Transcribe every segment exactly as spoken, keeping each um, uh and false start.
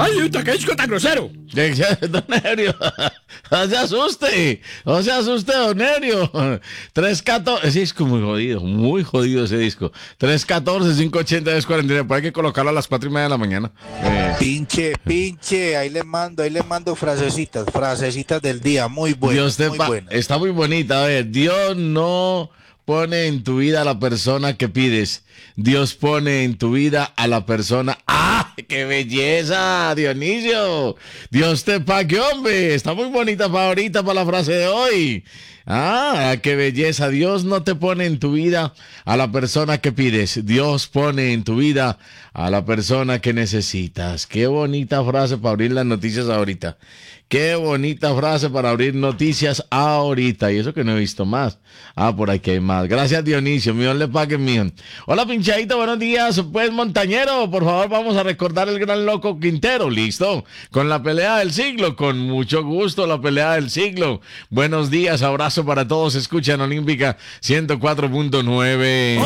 ¡Ay, usted qué disco tan grosero! Don Nerio, no se asuste, no se asuste, don Nerio. tres catorce, ese disco muy jodido, muy jodido ese disco. tres catorce, cinco ochenta, diez cuarenta y nueve, pues hay que colocarlo a las cuatro y media de la mañana. Eh, Pinche, pinche, ahí le mando, ahí le mando frasecitas, frasecitas del día, muy buenas, Dios te muy pa- buenas. Está muy bonita, a ver, Dios no pone en tu vida a la persona que pides. Dios pone en tu vida a la persona. ¡Ah! ¡Qué belleza, Dionisio! Dios te pague, hombre. Está muy bonita para ahorita, para la frase de hoy. Ah, qué belleza. Dios no te pone en tu vida a la persona que pides. Dios pone en tu vida a la persona que necesitas. Qué bonita frase para abrir las noticias ahorita. Qué bonita frase para abrir noticias ahorita. Y eso que no he visto más. Ah, por aquí hay más. Gracias, Dionisio. Dios le pague, mío. Hola, pinchadito. Buenos días. Pues, montañero, por favor, vamos a recordar el gran loco Quintero. Listo. Con la pelea del siglo. Con mucho gusto, la pelea del siglo. Buenos días. Abrazo para todos. Escuchan Olímpica ciento cuatro punto nueve.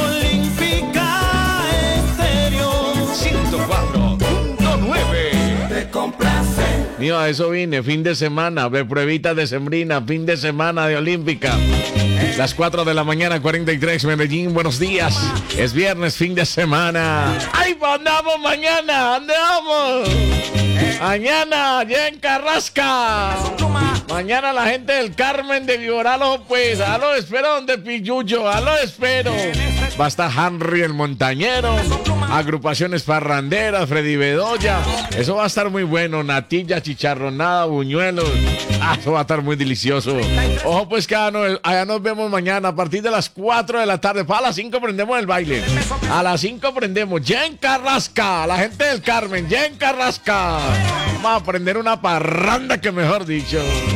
Olímpica Estéreo ciento cuatro punto nueve. Te complace. Mío, a eso vine, fin de semana, de pruebitas de sembrina, fin de semana de Olímpica. Las cuatro de la mañana, cuarenta y tres, Medellín, buenos días. Es viernes, fin de semana. ¡Ay, pa' dónde vamos mañana! ¿Dónde vamos? Mañana, allá en Carrasca. Mañana la gente del Carmen de Viboralo, pues, a lo espero donde Pilluyo, a lo espero. Va a estar Henry el Montañero, agrupaciones parranderas, Freddy Bedoya. Eso va a estar muy bueno, natilla, chicharronada, buñuelos. Ah, eso va a estar muy delicioso. Ojo, pues que allá nos, allá nos vemos mañana a partir de las cuatro de la tarde. Para las cinco prendemos el baile. A las cinco prendemos, ya en Carrasca, la gente del Carmen, ya en Carrasca. Vamos a prender una parranda que mejor dicho.